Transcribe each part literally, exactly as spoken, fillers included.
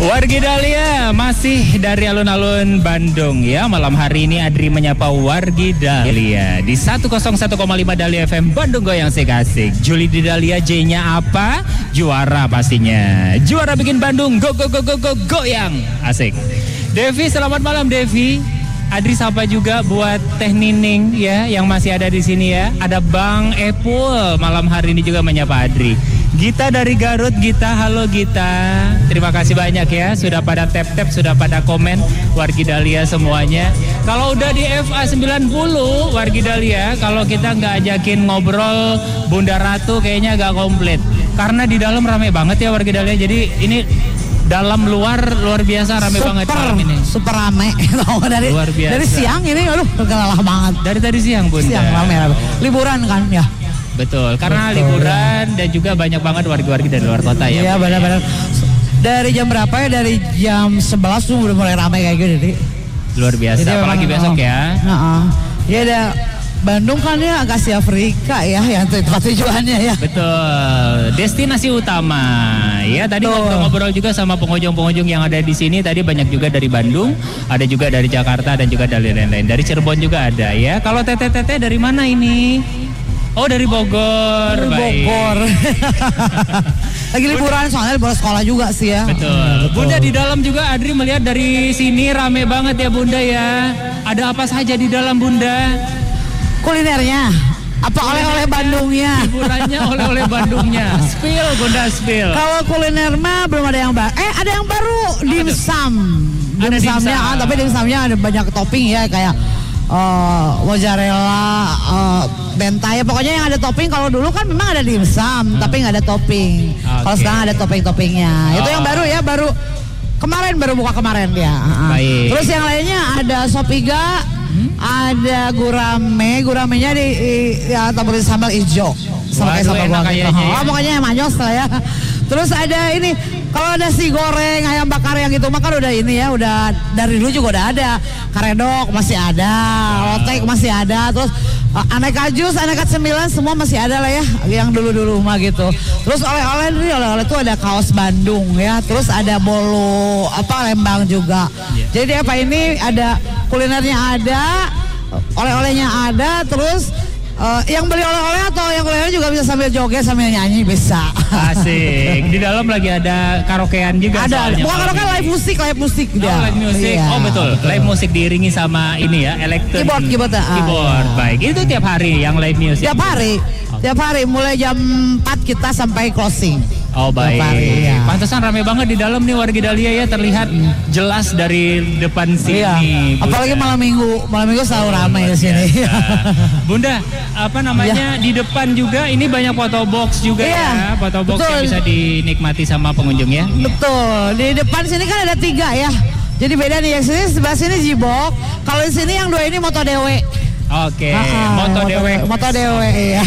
Wargi Dahlia masih dari alun-alun Bandung ya. Malam hari ini Adri menyapa Wargi Dahlia di seratus satu koma lima Dahlia F M Bandung goyang asik-asik. Juli di Dahlia J-nya apa? Juara pastinya. Juara bikin Bandung go go go go go goyang asik. Devi, selamat malam Devi. Adri sapa juga buat Teh Nining ya yang masih ada di sini ya. Ada Bang Epul malam hari ini juga menyapa Adri. Gita dari Garut, Gita, halo Gita. Terima kasih banyak ya, sudah pada tap-tap, sudah pada komen Wargi Dahlia semuanya. Kalau udah di F A sembilan puluh Wargi Dahlia, kalau kita nggak ajakin ngobrol Bunda Ratu kayaknya nggak komplit. Karena di dalam rame banget ya Wargi Dahlia, jadi ini dalam luar luar biasa rame super, banget malam ini. Super rame. dari, luar biasa. Dari siang ini, aduh lelah banget. Dari tadi siang Bunda. Siang rame, rame. Liburan kan ya. Betul, karena Betul, liburan ya. Dan juga banyak banget warga-warga dari luar kota ya. Iya benar-benar. Dari jam berapa ya? Dari jam sebelas tuh udah mulai ramai kayak gitu. Jadi. Luar biasa, jadi apalagi memang, besok oh, ya. Nah, ya ada Bandung kan ya Asia Afrika ya yang tempat tujuannya ya. Betul, destinasi utama. Ya tadi ngobrol juga sama pengunjung-pengunjung yang ada di sini. Tadi banyak juga dari Bandung, ada juga dari Jakarta dan juga dari lain-lain. Dari Cirebon juga ada ya. Kalau teteh-teteh dari mana ini? Oh dari Bogor, dari baik. Bogor. Lagi liburan soalnya liburan sekolah juga sih ya. Betul. Betul. Bunda di dalam juga Adri melihat dari sini rame banget ya Bunda ya. Ada apa saja di dalam Bunda? Kulinernya. Apa oleh-oleh Bandungnya? Hiburannya oleh-oleh Bandungnya. Spill Bunda spill. Kalau kuliner mah belum ada yang baru. Eh ada yang baru, dimsum. Dimsumnya kan, tapi dimsumnya ada banyak topping ya kayak Uh, mozzarella, uh, mentai, pokoknya yang ada topping. Kalau dulu kan memang ada dimsum, hmm. tapi nggak ada topping. Okay. Kalau sekarang ada topping-toppingnya. Oh. Itu yang baru ya, baru kemarin baru buka kemarin dia. Baik. Terus yang lainnya ada sop iga, hmm? ada gurame, guramenya di, di ya taburin sambal hijau, sama kayak sambal goreng. Ya. Oh, pokoknya yang manyos lah ya. Terus ada ini, kalau nasi goreng, ayam bakar yang gitu mah kan udah ini ya, udah dari dulu juga udah ada. Karedok masih ada, lotek masih ada, terus uh, aneka jus, aneka cemilan semua masih ada lah ya, yang dulu-dulu mah gitu. Terus oleh-oleh ini oleh-oleh itu ada kaos Bandung ya, terus ada bolu apa Lembang juga. Jadi apa ini ada kulinernya ada, oleh-olehnya ada, terus Uh, yang beli oleh-oleh atau yang oleh-oleh juga bisa sambil joget sambil nyanyi bisa. Asik. Di dalam lagi ada karaokean juga. Ada. Bukan karaoke, live musik, live musik. Oh, dia. live musik. Iya, oh betul. betul. Live musik diiringi sama ini ya, elektrik. Keyboard, keyboard. Ah, keyboard. iya. Baik. Itu tiap hari yang live music. Tiap hari. Tiap hari mulai jam empat kita sampai closing. Oh baik. Hari, ya. Pantesan rame banget di dalam nih Wargi Dahlia ya, terlihat jelas dari depan sini. Iya. Apalagi malam minggu, malam minggu selalu ramai di sini. Bunda, apa namanya, di depan juga ini banyak foto box juga iya, ya, foto box betul. yang bisa dinikmati sama pengunjung ya. Betul. Di depan sini kan ada tiga ya. Jadi beda nih, yang sini sebelah sini Jibok. Kalau di sini yang dua ini Moto Dewe. Oke, okay. Ah, Moto Dewe. Moto Dewe, iya.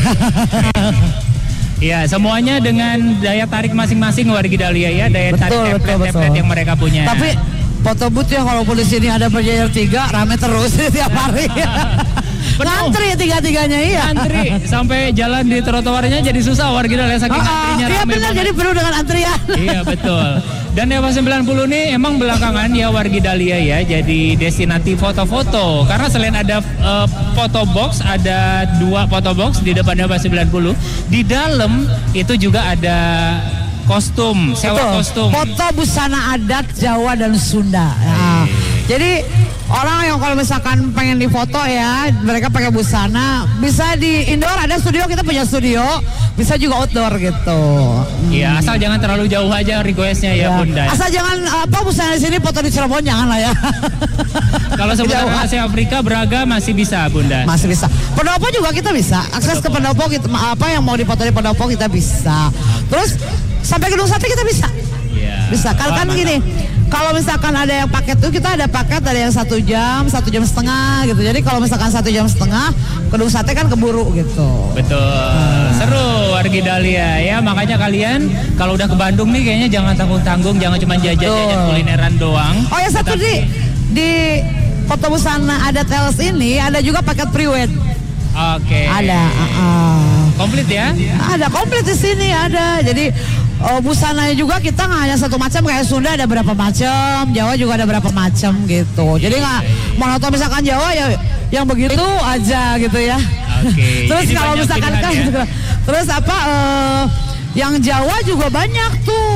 Iya, semuanya dengan daya tarik masing-masing Wargi Dahlia ya, daya betul, tarik template-template yang mereka punya. Tapi foto booth ya walaupun di sini ada berjajar tiga, rame terus tiap hari. Ngantri tiga-tiganya iya. Ngantri sampai jalan di trotoarnya jadi susah Wargi Dahlia saking uh, antrinya. Iya benar, jadi penuh dengan antrian. Iya betul. Dan F A sembilan puluh ini emang belakangan ya Wargi Dahlia ya jadi destinasi foto-foto. Karena selain ada uh, foto box, ada dua foto box di depan F A sembilan puluh. Di dalam itu juga ada kostum, sewa betul. Kostum. Foto busana adat Jawa dan Sunda. Nah, jadi orang yang kalau misalkan pengen difoto ya, mereka pakai busana, bisa di indoor ada studio, kita punya studio, bisa juga outdoor gitu. Iya, hmm. asal jangan terlalu jauh aja requestnya ya, ya Bunda. Asal jangan apa busana di sini foto di Cirebon jangan lah ya. Kalau sebenarnya Asia Afrika Braga masih bisa Bunda. Masih bisa. Pendopo juga kita bisa. Akses pendopo. ke pendopo kita, apa yang mau difoto di pendopo kita bisa. Terus sampai Gedung Sate kita bisa. Ya. Bisa. Kalau kan gini, kalau misalkan ada yang paket tuh kita ada paket ada yang satu jam, satu jam setengah gitu. Jadi kalau misalkan satu jam setengah, Gedung Sate kan keburu gitu. Betul. Hmm. Seru Wargi Dahlia ya. Makanya kalian kalau udah ke Bandung nih kayaknya jangan tanggung-tanggung, jangan cuma jajan-jajan kulineran doang. Oh ya satu di di foto busana adat Teles ini ada juga paket pre-wed. Oke. Okay. Ada. Uh, uh. Komplit ya? Ada komplit di sini ada. Jadi Oh, busananya juga kita nggak hanya satu macam, kayak Sunda ada berapa macam, Jawa juga ada berapa macam gitu. Jadi nggak monoton, misalkan Jawa ya yang begitu aja gitu ya. Okay. Terus kalau misalkan kan, ya? Terus apa? Uh, yang Jawa juga banyak tuh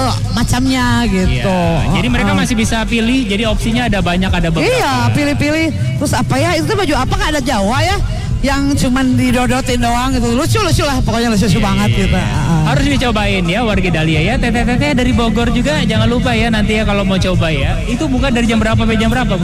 macamnya gitu. Iya, jadi mereka masih bisa pilih, jadi opsinya ada banyak, ada beberapa. Iya, pilih-pilih. Terus apa ya? Itu baju apa? Nggak ada Jawa ya? Yang cuman didodotin doang gitu, lucu-lucu lah, pokoknya lucu-lucu yeah, banget gitu. Uh. Harus dicobain ya warga Dahlia ya. Teteh-teteh dari Bogor juga jangan lupa ya nanti ya kalau mau coba ya. Itu buka dari jam berapa sampai jam berapa, Bu?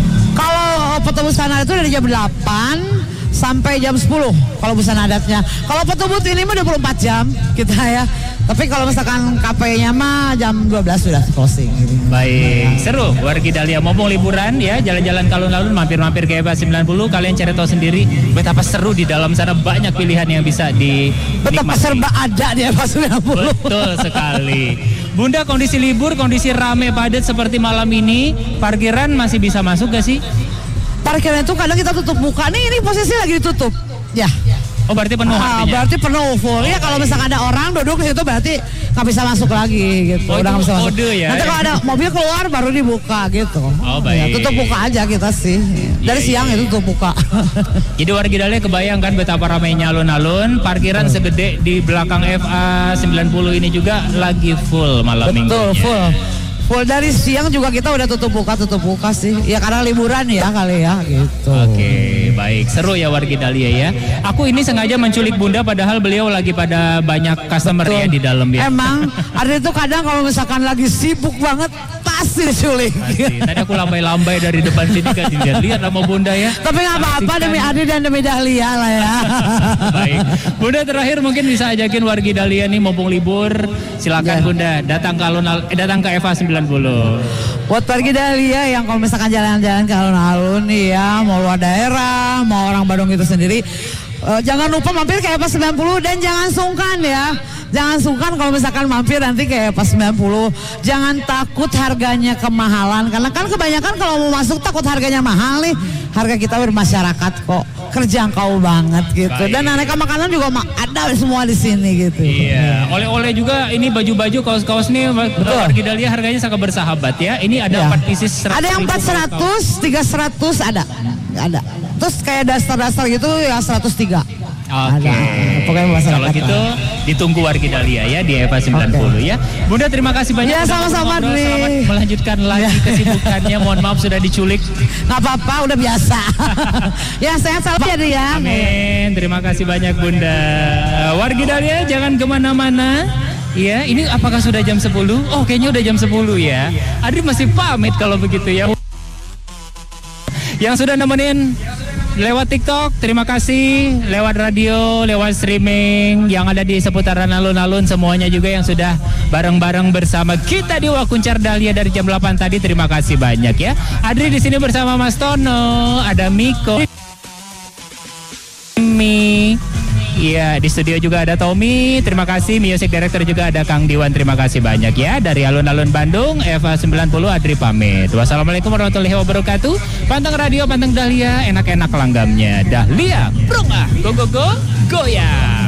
Kalau foto busana itu dari jam delapan sampai jam sepuluh kalau busana adatnya. Kalau foto booth ini mah dua puluh empat jam kita ya. Tapi kalau misalkan K P-nya mah jam dua belas sudah closing gitu. Baik, seru wargi Dahlia mau liburan ya, jalan-jalan ke alun-alun, mampir-mampir ke Eva sembilan puluh, kalian cari tahu sendiri betapa seru di dalam sana, banyak pilihan yang bisa dinikmati. Betapa serba ada di Eva sembilan puluh. Betul sekali. Bunda, kondisi libur, kondisi rame padat seperti malam ini, parkiran masih bisa masuk gak sih? Parkiran itu kadang kita tutup buka, nih ini posisi lagi ditutup. Ya. Oh berarti penuh ah, artinya? Berarti penuh full. Ya kalau misalkan ada orang duduk di situ berarti nggak bisa masuk lagi gitu. Oh, udah nggak bisa masuk. Ya, Nanti ya. kalau ada mobil keluar baru dibuka gitu. Oh baik. Ya, tutup buka aja kita sih. Dari ya, siang ya. Itu tutup buka. Jadi warga Dahlia kebayang kan betapa ramainya alun-alun. Parkiran hmm. segede di belakang F A sembilan puluh ini juga lagi full malam minggu. Betul full. Full dari siang juga kita udah tutup buka, tutup buka sih. Ya karena liburan ya kali ya gitu. Oke, baik. Seru ya wargi Dahlia ya. Aku ini sengaja menculik Bunda padahal beliau lagi pada banyak customer. Betul. Ya di dalam ya. Emang ada itu kadang kalau misalkan lagi sibuk banget pasti diculik. Pasti. Tadi aku lambai-lambai dari depan sini kan dilihat sama Bunda ya. Tapi nggak apa-apa demi Adi dan demi Dahlia lah ya. Baik. Bunda terakhir mungkin bisa ajakin wargi Dahlia nih mumpung libur. Silakan ya. Bunda datang ke alun-alun, eh, datang ke Eva sembilan puluh. Buat warga Dahlia yang kalau misalkan jalan-jalan ke alun-alun nih ya, mau luar daerah, mau orang Bandung itu sendiri, uh, jangan lupa mampir ke Eva sembilan puluh dan jangan sungkan ya. Jangan sungkan kalau misalkan mampir nanti ke Eva sembilan puluh. Jangan takut harganya kemahalan, karena kan kebanyakan kalau mau masuk takut harganya mahal nih. Harga kita bermasyarakat kok, kerjangkau banget gitu. Baik. Dan aneka makanan juga ada semua di sini gitu. Iya, oleh-oleh juga ini baju-baju, kaos-kaos nih warga Dahlia harganya sangat bersahabat ya. Ini ada empat ya. Pieces seratus. Ada yang empat seratus, tiga seratus ada. Ada. Terus kayak daster-daster gitu ya seratus tiga. Oke, okay. Kalau gitu ditunggu wargi Dahlia ya di Eva sembilan puluh okay. Ya. Bunda terima kasih banyak. Ya sama-sama Dri. Selamat melanjutkan lagi ya. Kesibukannya. Mohon maaf sudah diculik. Nggak apa-apa, udah biasa. Ya sehat selalu ya Dri ya. Amin. Terima kasih banyak Bunda. Wargi Dahlia jangan kemana-mana. Ya, ini apakah sudah jam sepuluh? Oh kayaknya udah jam sepuluh ya. Adri masih pamit kalau begitu ya. Yang sudah nemenin lewat TikTok, terima kasih. Lewat radio, lewat streaming yang ada di seputaran alun-alun, semuanya juga yang sudah bareng-bareng bersama kita di Wakuncar Dahlia dari jam delapan tadi. Terima kasih banyak ya. Adri di sini bersama Mas Tono, ada Miko, Mi. Iya, di studio juga ada Tommy. Terima kasih. Music Director juga ada Kang Diwan. Terima kasih banyak ya. Dari alun-alun Bandung, Eva sembilan puluh, Adri pamit. Wassalamualaikum warahmatullahi wabarakatuh. Panteng radio, panteng Dahlia, enak-enak langgamnya. Dahlia, brong ah, go go go, goyang.